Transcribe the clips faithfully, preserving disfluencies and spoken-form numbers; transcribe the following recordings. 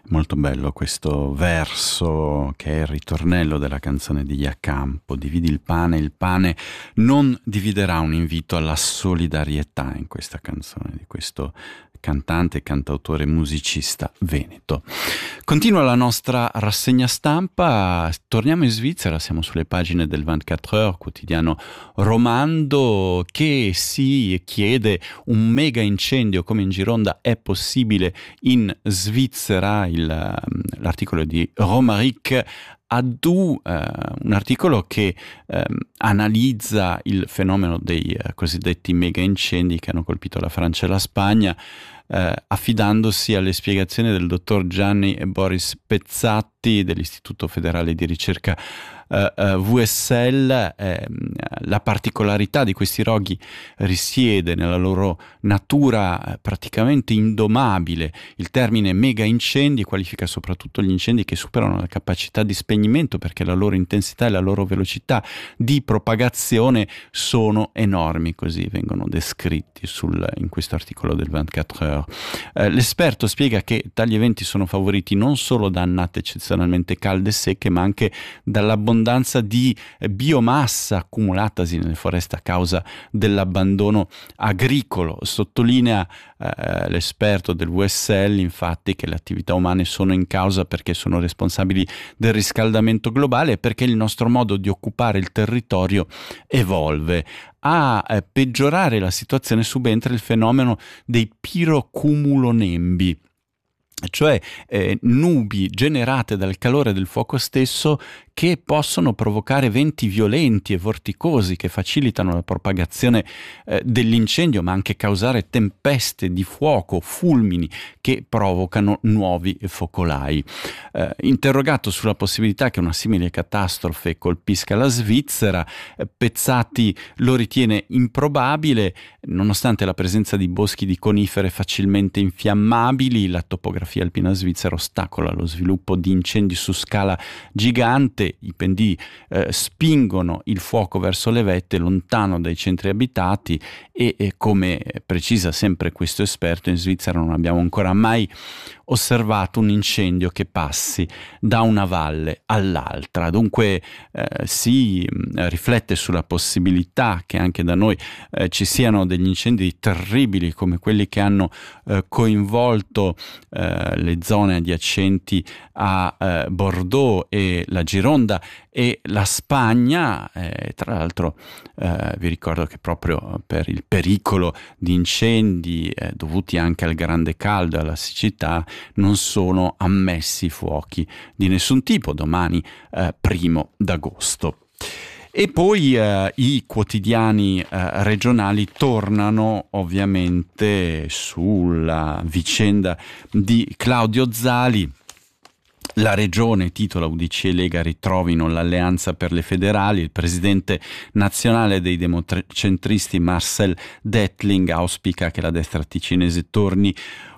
Molto bello questo verso che è il ritornello della canzone di Jacampo: dividi il pane, il pane non dividerà. Un invito alla solidarietà in questa canzone di questo cantante, cantautore, musicista veneto. Continua la nostra rassegna stampa, torniamo in Svizzera, siamo sulle pagine del ventiquattro Heures, quotidiano romando, che si chiede un mega incendio come in Gironda è possibile in Svizzera. Il, l'articolo di Romaric Addu, eh, un articolo che eh, analizza il fenomeno dei eh, cosiddetti mega incendi che hanno colpito la Francia e la Spagna, eh, affidandosi alle spiegazioni del dottor Gianni e Boris Pezzatti dell'Istituto Federale di Ricerca Uh, uh, V S L. Eh, la particolarità di questi roghi risiede nella loro natura eh, praticamente indomabile. Il termine mega incendi qualifica soprattutto gli incendi che superano la capacità di spegnimento, perché la loro intensità e la loro velocità di propagazione sono enormi, così vengono descritti sul, in questo articolo del ventiquattro Heures. Eh, l'esperto spiega che tali eventi sono favoriti non solo da annate eccezionalmente calde e secche, ma anche dall'abbondanza di biomassa accumulatasi nelle foreste a causa dell'abbandono agricolo. Sottolinea eh, l'esperto del V S L infatti che le attività umane sono in causa perché sono responsabili del riscaldamento globale e perché il nostro modo di occupare il territorio evolve. A eh, peggiorare la situazione subentra il fenomeno dei pirocumulonembi, cioè eh, nubi generate dal calore del fuoco stesso che possono provocare venti violenti e vorticosi che facilitano la propagazione eh, dell'incendio, ma anche causare tempeste di fuoco, fulmini che provocano nuovi focolai. Eh, interrogato sulla possibilità che una simile catastrofe colpisca la Svizzera, eh, Pezzatti lo ritiene improbabile, nonostante la presenza di boschi di conifere facilmente infiammabili. La topografia alpina svizzera ostacola lo sviluppo di incendi su scala gigante. I pendii eh, spingono il fuoco verso le vette, lontano dai centri abitati e, e come precisa sempre questo esperto, in Svizzera non abbiamo ancora mai osservato un incendio che passi da una valle all'altra. Dunque eh, si mh, riflette sulla possibilità che anche da noi eh, ci siano degli incendi terribili come quelli che hanno eh, coinvolto eh, le zone adiacenti a eh, Bordeaux e la Gironda e la Spagna. Eh, tra l'altro eh, vi ricordo che proprio per il pericolo di incendi eh, dovuti anche al grande caldo e alla siccità non sono ammessi fuochi di nessun tipo domani eh, primo d'agosto. E poi eh, i quotidiani eh, regionali tornano ovviamente sulla vicenda di Claudio Zali. La regione, titola U D C e Lega ritrovino l'alleanza per le federali. Il presidente nazionale dei democentristi Marcel Dettling auspica che la destra ticinese torni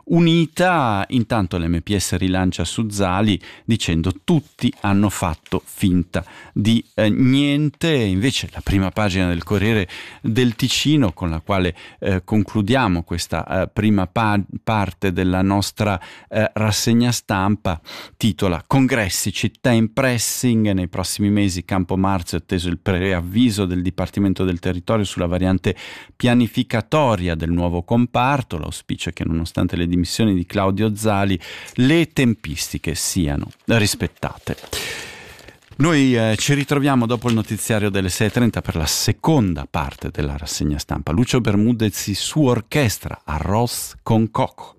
unita. Intanto l'M P S rilancia su Zali dicendo tutti hanno fatto finta di eh, niente. Invece la prima pagina del Corriere del Ticino, con la quale eh, concludiamo questa eh, prima pa- parte della nostra eh, rassegna stampa, titola Congressi, città in pressing, nei prossimi mesi Campo Marzio è atteso il preavviso del Dipartimento del Territorio sulla variante pianificatoria del nuovo comparto. L'auspicio è che nonostante le missioni di Claudio Zali le tempistiche siano rispettate. Noi eh, ci ritroviamo dopo il notiziario delle sei e trenta per la seconda parte della rassegna stampa. Lucio Bermudez su orchestra, Arroz con Coco.